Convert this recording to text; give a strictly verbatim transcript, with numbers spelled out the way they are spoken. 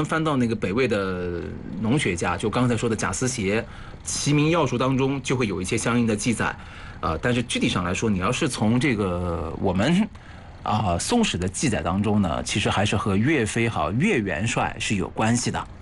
们翻到那个北魏的农学家，就刚才说的贾思勰《齐民要术》当中，就会有一些相应的记载。呃，但是具体上来说，你要是从这个我们啊、呃《宋史》的记载当中呢，其实还是和岳飞好、岳元帅是有关系的。